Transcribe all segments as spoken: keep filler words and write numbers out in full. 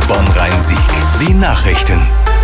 Bonn-Rhein-Sieg. Die Nachrichten.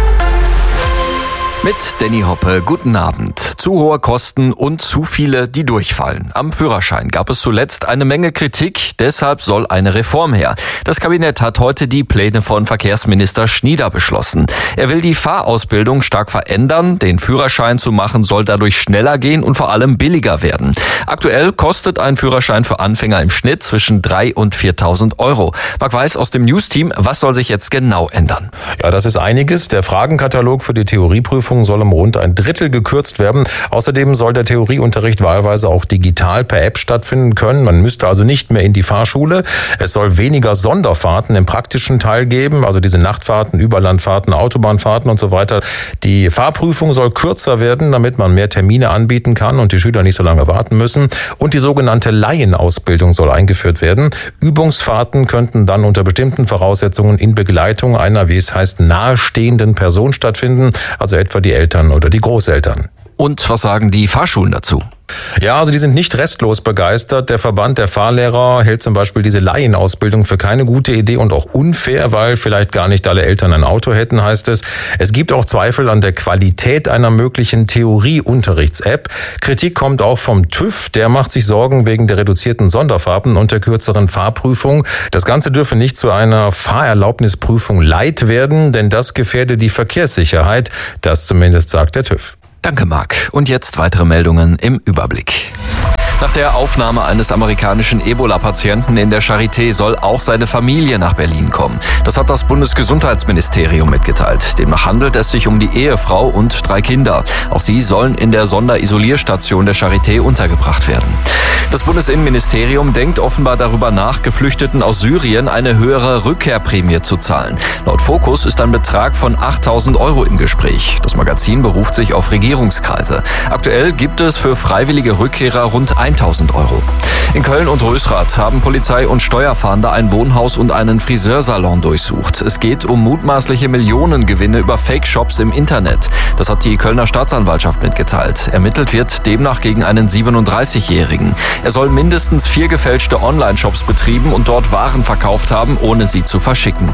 Mit Danny Hoppe, guten Abend. Zu hohe Kosten und zu viele, die durchfallen. Am Führerschein gab es zuletzt eine Menge Kritik, deshalb soll eine Reform her. Das Kabinett hat heute die Pläne von Verkehrsminister Schnieder beschlossen. Er will die Fahrausbildung stark verändern, den Führerschein zu machen soll dadurch schneller gehen und vor allem billiger werden. Aktuell kostet ein Führerschein für Anfänger im Schnitt zwischen dreitausend und viertausend Euro. Marc Weiß aus dem News-Team, was soll sich jetzt genau ändern? Ja, das ist einiges. Der Fragenkatalog für die Theorieprüfung soll um rund ein Drittel gekürzt werden. Außerdem soll der Theorieunterricht wahlweise auch digital per App stattfinden können. Man müsste also nicht mehr in die Fahrschule. Es soll weniger Sonderfahrten im praktischen Teil geben, also diese Nachtfahrten, Überlandfahrten, Autobahnfahrten und so weiter. Die Fahrprüfung soll kürzer werden, damit man mehr Termine anbieten kann und die Schüler nicht so lange warten müssen. Und die sogenannte Laienausbildung soll eingeführt werden. Übungsfahrten könnten dann unter bestimmten Voraussetzungen in Begleitung einer, wie es heißt, nahestehenden Person stattfinden, also etwa die Eltern oder die Großeltern. Und was sagen die Fahrschulen dazu? Ja, also die sind nicht restlos begeistert. Der Verband der Fahrlehrer hält zum Beispiel diese Laienausbildung für keine gute Idee und auch unfair, weil vielleicht gar nicht alle Eltern ein Auto hätten, heißt es. Es gibt auch Zweifel an der Qualität einer möglichen Theorieunterrichts-App. Kritik kommt auch vom TÜV. Der macht sich Sorgen wegen der reduzierten Sonderfahrten und der kürzeren Fahrprüfung. Das Ganze dürfe nicht zu einer Fahrerlaubnisprüfung Light werden, denn das gefährde die Verkehrssicherheit. Das zumindest sagt der TÜV. Danke, Marc. Und jetzt weitere Meldungen im Überblick. Nach der Aufnahme eines amerikanischen Ebola-Patienten in der Charité soll auch seine Familie nach Berlin kommen. Das hat das Bundesgesundheitsministerium mitgeteilt. Demnach handelt es sich um die Ehefrau und drei Kinder. Auch sie sollen in der Sonderisolierstation der Charité untergebracht werden. Das Bundesinnenministerium denkt offenbar darüber nach, Geflüchteten aus Syrien eine höhere Rückkehrprämie zu zahlen. Laut Focus ist ein Betrag von achttausend Euro im Gespräch. Das Magazin beruft sich auf Regierungskreise. Aktuell gibt es für freiwillige Rückkehrer rund tausend Euro. In Köln und Rösrath haben Polizei und Steuerfahnder ein Wohnhaus und einen Friseursalon durchsucht. Es geht um mutmaßliche Millionengewinne über Fake-Shops im Internet. Das hat die Kölner Staatsanwaltschaft mitgeteilt. Ermittelt wird demnach gegen einen siebenunddreißigjährigen. Er soll mindestens vier gefälschte Online-Shops betrieben und dort Waren verkauft haben, ohne sie zu verschicken.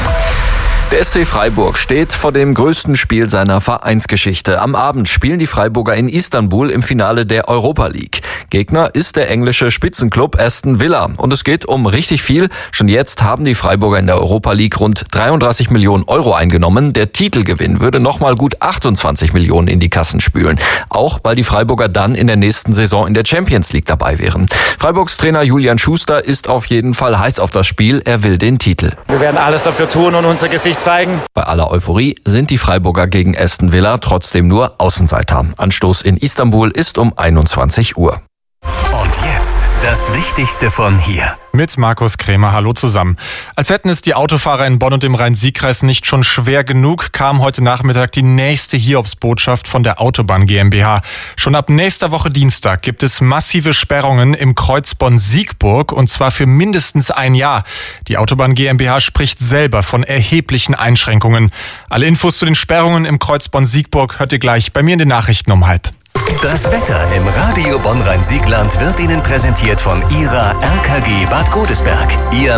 Der S C Freiburg steht vor dem größten Spiel seiner Vereinsgeschichte. Am Abend spielen die Freiburger in Istanbul im Finale der Europa League. Gegner ist der englische Spitzenklub Aston Villa. Und es geht um richtig viel. Schon jetzt haben die Freiburger in der Europa League rund dreiunddreißig Millionen Euro eingenommen. Der Titelgewinn würde nochmal gut achtundzwanzig Millionen in die Kassen spülen. Auch weil die Freiburger dann in der nächsten Saison in der Champions League dabei wären. Freiburgs Trainer Julian Schuster ist auf jeden Fall heiß auf das Spiel. Er will den Titel. Wir werden alles dafür tun und unser Gesicht zeigen. Bei aller Euphorie sind die Freiburger gegen Aston Villa trotzdem nur Außenseiter. Anstoß in Istanbul ist um einundzwanzig Uhr. Und jetzt das Wichtigste von hier. Mit Markus Krämer, hallo zusammen. Als hätten es die Autofahrer in Bonn und im Rhein-Sieg-Kreis nicht schon schwer genug, kam heute Nachmittag die nächste Hiobsbotschaft von der Autobahn GmbH. Schon ab nächster Woche Dienstag gibt es massive Sperrungen im Kreuz Bonn-Siegburg und zwar für mindestens ein Jahr. Die Autobahn GmbH spricht selber von erheblichen Einschränkungen. Alle Infos zu den Sperrungen im Kreuz Bonn-Siegburg hört ihr gleich bei mir in den Nachrichten um halb. Das Wetter im Radio Bonn-Rhein-Siegland wird Ihnen präsentiert von Ihrer R K G Bad Godesberg, Ihr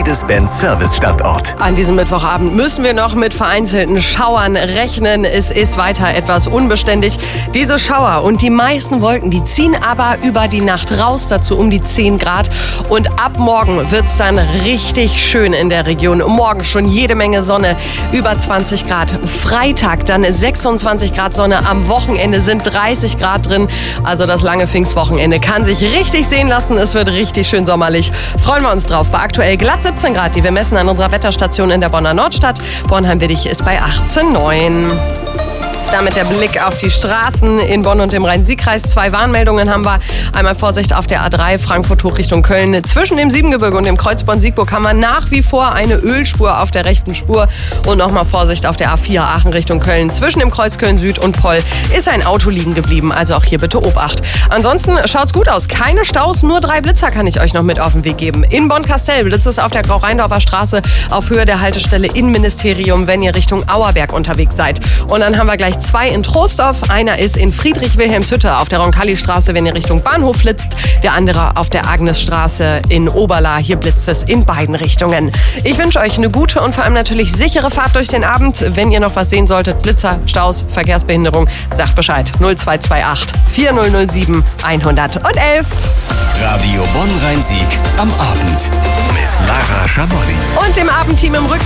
Mercedes-Benz-Service-Standort. An diesem Mittwochabend müssen wir noch mit vereinzelten Schauern rechnen. Es ist weiter etwas unbeständig. Diese Schauer und die meisten Wolken, die ziehen aber über die Nacht raus, dazu um die zehn Grad. Und ab morgen wird es dann richtig schön in der Region. Morgen schon jede Menge Sonne, über zwanzig Grad. Freitag dann sechsundzwanzig Grad Sonne, am Wochenende sind dreißig Grad drin. Also das lange Pfingstwochenende kann sich richtig sehen lassen. Es wird richtig schön sommerlich. Freuen wir uns drauf. Bei aktuell glatt siebzehn Grad, die wir messen an unserer Wetterstation in der Bonner Nordstadt. Bornheim-Widdig ist bei achtzehn Komma neun. Damit der Blick auf die Straßen in Bonn und im Rhein-Sieg-Kreis. Zwei Warnmeldungen haben wir. Einmal Vorsicht auf der A drei Frankfurt hoch Richtung Köln. Zwischen dem Siebengebirge und dem Kreuz Bonn-Siegburg haben wir nach wie vor eine Ölspur auf der rechten Spur. Und nochmal Vorsicht auf der A vier Aachen Richtung Köln. Zwischen dem Kreuz Köln-Süd und Poll ist ein Auto liegen geblieben. Also auch hier bitte Obacht. Ansonsten schaut's gut aus. Keine Staus, nur drei Blitzer kann ich euch noch mit auf den Weg geben. In Bonn-Kastell blitzt es auf der Grau-Rheindorfer Straße auf Höhe der Haltestelle Innenministerium, wenn ihr Richtung Auerberg unterwegs seid. Und dann haben wir gleich nämlich zwei in Troisdorf. Einer ist in Friedrich-Wilhelmshütte auf der Roncalli-Straße, wenn ihr Richtung Bahnhof flitzt. Der andere auf der Agnesstraße in Oberla. Hier blitzt es in beiden Richtungen. Ich wünsche euch eine gute und vor allem natürlich sichere Fahrt durch den Abend. Wenn ihr noch was sehen solltet, Blitzer, Staus, Verkehrsbehinderung, sagt Bescheid. null zwei zwei acht vier null null sieben eins null eins. Radio Bonn-Rhein-Sieg am Abend mit Lara Schaboli. Und dem Abendteam im Rücken.